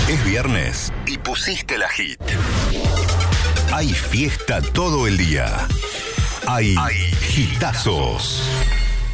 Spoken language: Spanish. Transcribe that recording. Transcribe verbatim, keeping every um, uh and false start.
Es viernes y pusiste la hit. Hay fiesta todo el día. Hay, Hay hitazos.